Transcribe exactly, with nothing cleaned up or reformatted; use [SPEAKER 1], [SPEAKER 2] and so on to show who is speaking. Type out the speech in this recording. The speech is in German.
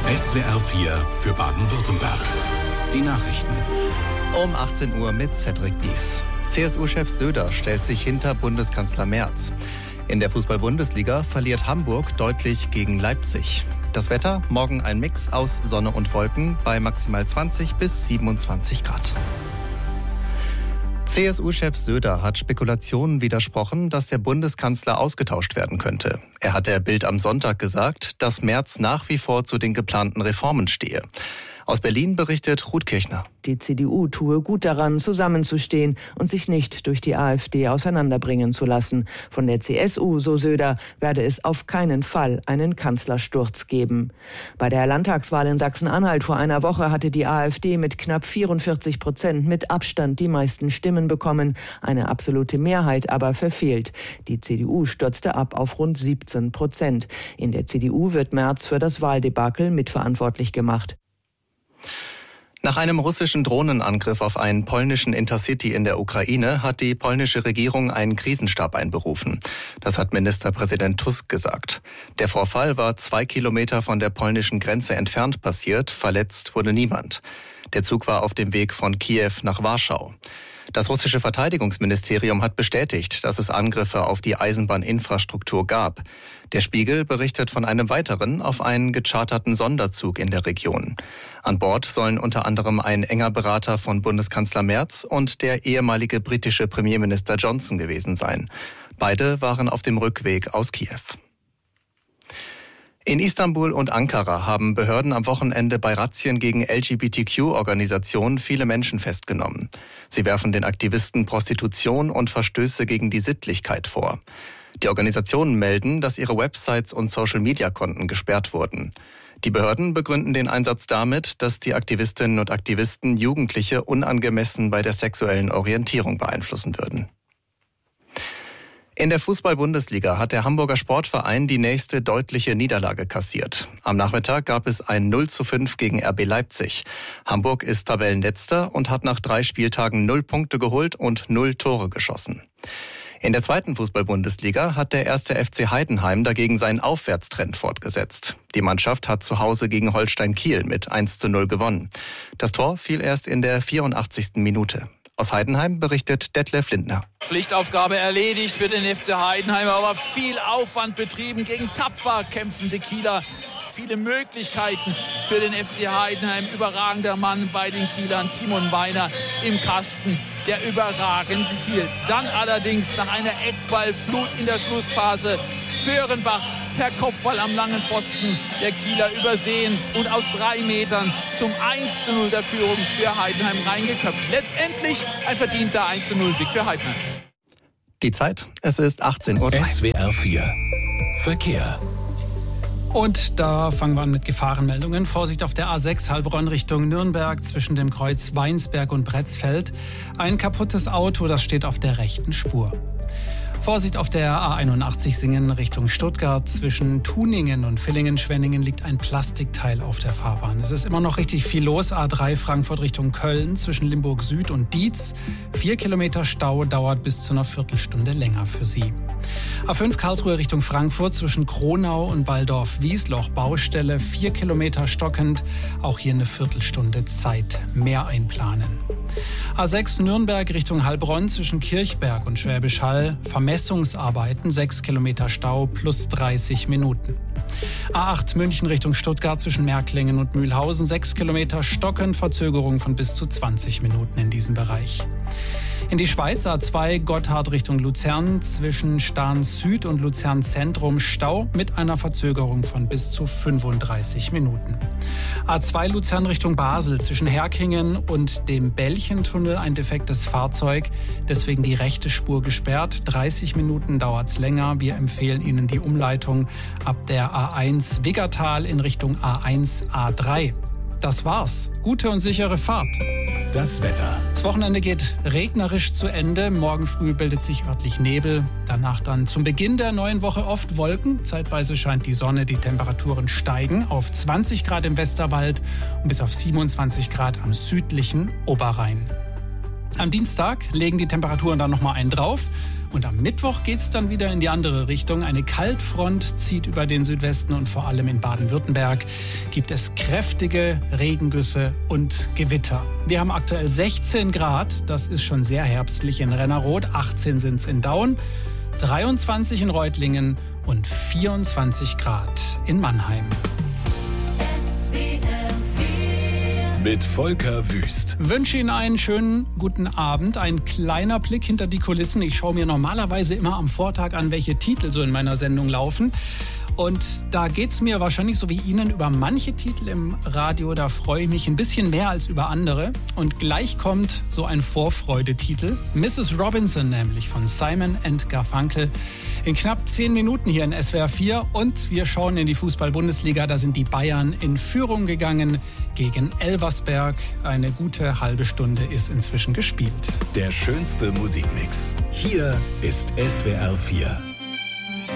[SPEAKER 1] S W R vier für Baden-Württemberg. Die Nachrichten.
[SPEAKER 2] Um achtzehn Uhr mit Cedric Bies. C S U-Chef Söder stellt sich hinter Bundeskanzler Merz. In der Fußball-Bundesliga verliert Hamburg deutlich gegen Leipzig. Das Wetter, morgen ein Mix aus Sonne und Wolken bei maximal zwanzig bis siebenundzwanzig Grad. C S U-Chef Söder hat Spekulationen widersprochen, dass der Bundeskanzler ausgetauscht werden könnte. Er hat der Bild am Sonntag gesagt, dass Merz nach wie vor zu den geplanten Reformen stehe. Aus Berlin berichtet Ruth Kirchner.
[SPEAKER 3] Die C D U tue gut daran, zusammenzustehen und sich nicht durch die AfD auseinanderbringen zu lassen. Von der C S U, so Söder, werde es auf keinen Fall einen Kanzlersturz geben. Bei der Landtagswahl in Sachsen-Anhalt vor einer Woche hatte die AfD mit knapp vierundvierzig Prozent mit Abstand die meisten Stimmen bekommen, eine absolute Mehrheit aber verfehlt. Die C D U stürzte ab auf rund siebzehn Prozent. In der C D U wird Merz für das Wahldebakel mitverantwortlich gemacht.
[SPEAKER 2] Nach einem russischen Drohnenangriff auf einen polnischen Intercity in der Ukraine hat die polnische Regierung einen Krisenstab einberufen. Das hat Ministerpräsident Tusk gesagt. Der Vorfall war zwei Kilometer von der polnischen Grenze entfernt passiert. Verletzt wurde niemand. Der Zug war auf dem Weg von Kiew nach Warschau. Das russische Verteidigungsministerium hat bestätigt, dass es Angriffe auf die Eisenbahninfrastruktur gab. Der Spiegel berichtet von einem weiteren auf einen gecharterten Sonderzug in der Region. An Bord sollen unter anderem ein enger Berater von Bundeskanzler Merz und der ehemalige britische Premierminister Johnson gewesen sein. Beide waren auf dem Rückweg aus Kiew. In Istanbul und Ankara haben Behörden am Wochenende bei Razzien gegen L G B T Q-Organisationen viele Menschen festgenommen. Sie werfen den Aktivisten Prostitution und Verstöße gegen die Sittlichkeit vor. Die Organisationen melden, dass ihre Websites und Social-Media-Konten gesperrt wurden. Die Behörden begründen den Einsatz damit, dass die Aktivistinnen und Aktivisten Jugendliche unangemessen bei der sexuellen Orientierung beeinflussen würden. In der Fußball-Bundesliga hat der Hamburger Sportverein die nächste deutliche Niederlage kassiert. Am Nachmittag gab es ein null zu fünf gegen R B Leipzig. Hamburg ist Tabellenletzter und hat nach drei Spieltagen null Punkte geholt und null Tore geschossen. In der zweiten Fußball-Bundesliga hat der erste F C Heidenheim dagegen seinen Aufwärtstrend fortgesetzt. Die Mannschaft hat zu Hause gegen Holstein Kiel mit eins zu null gewonnen. Das Tor fiel erst in der vierundachtzigsten Minute. Aus Heidenheim berichtet Detlef Lindner.
[SPEAKER 4] Pflichtaufgabe erledigt für den F C Heidenheim, aber viel Aufwand betrieben gegen tapfer kämpfende Kieler. Viele Möglichkeiten für den F C Heidenheim. Überragender Mann bei den Kielern, Timon Weiner im Kasten, der überragend hielt. Dann allerdings nach einer Eckballflut in der Schlussphase Föhrenbach per Kopfball am langen Pfosten der Kieler übersehen und aus drei Metern zum eins zu null der Führung für Heidenheim reingeköpft. Letztendlich ein verdienter eins zu null Sieg für Heidenheim.
[SPEAKER 2] Die Zeit, es ist achtzehn Uhr.
[SPEAKER 1] S W R vier Verkehr.
[SPEAKER 5] Und da fangen wir an mit Gefahrenmeldungen. Vorsicht auf der A sechs Heilbronn Richtung Nürnberg zwischen dem Kreuz Weinsberg und Bretzfeld. Ein kaputtes Auto, das steht auf der rechten Spur. Vorsicht auf der A einundachtzig Singen Richtung Stuttgart. Zwischen Tuningen und Villingen-Schwenningen liegt ein Plastikteil auf der Fahrbahn. Es ist immer noch richtig viel los. A drei Frankfurt Richtung Köln zwischen Limburg Süd und Dietz. Vier Kilometer Stau, dauert bis zu einer Viertelstunde länger für Sie. A fünf Karlsruhe Richtung Frankfurt zwischen Kronau und Waldorf-Wiesloch Baustelle. Vier Kilometer stockend, auch hier eine Viertelstunde Zeit. Mehr einplanen. A sechs Nürnberg Richtung Heilbronn zwischen Kirchberg und Schwäbisch Hall. Vermessungsarbeiten, sechs Kilometer Stau plus dreißig Minuten. A acht München Richtung Stuttgart zwischen Märklingen und Mühlhausen. sechs Kilometer stockend, Verzögerung von bis zu zwanzig Minuten in diesem Bereich. In die Schweiz A zwei Gotthard Richtung Luzern zwischen Stahns Süd und Luzern Zentrum Stau mit einer Verzögerung von bis zu fünfunddreißig Minuten. A zwei Luzern Richtung Basel zwischen Herkingen und dem Bällchentunnel ein defektes Fahrzeug, deswegen die rechte Spur gesperrt. dreißig Minuten dauert's länger. Wir empfehlen Ihnen die Umleitung ab der A eins Wiggertal in Richtung A eins A drei. Das war's. Gute und sichere Fahrt.
[SPEAKER 1] Das Wetter.
[SPEAKER 5] Das Wochenende geht regnerisch zu Ende. Morgen früh bildet sich örtlich Nebel. Danach dann zum Beginn der neuen Woche oft Wolken. Zeitweise scheint die Sonne. Die Temperaturen steigen auf zwanzig Grad im Westerwald und bis auf siebenundzwanzig Grad am südlichen Oberrhein. Am Dienstag legen die Temperaturen dann nochmal einen drauf Und am Mittwoch geht es dann wieder in die andere Richtung. Eine Kaltfront zieht über den Südwesten und vor allem in Baden-Württemberg gibt es kräftige Regengüsse und Gewitter. Wir haben aktuell sechzehn Grad, das ist schon sehr herbstlich in Rennerroth, achtzehn sind es in Daun, dreiundzwanzig in Reutlingen und vierundzwanzig Grad in Mannheim.
[SPEAKER 1] Mit Volker Wüst.
[SPEAKER 5] Wünsche Ihnen einen schönen guten Abend. Ein kleiner Blick hinter die Kulissen. Ich schaue mir normalerweise immer am Vortag an, welche Titel so in meiner Sendung laufen. Und da geht es mir wahrscheinlich so wie Ihnen über manche Titel im Radio. Da freue ich mich ein bisschen mehr als über andere. Und gleich kommt so ein Vorfreudetitel. Missus Robinson nämlich von Simon and Garfunkel. In knapp zehn Minuten hier in S W R vier. Und wir schauen in die Fußball-Bundesliga. Da sind die Bayern in Führung gegangen gegen Elversberg. Eine gute halbe Stunde ist inzwischen gespielt.
[SPEAKER 1] Der schönste Musikmix. Hier ist S W R vier.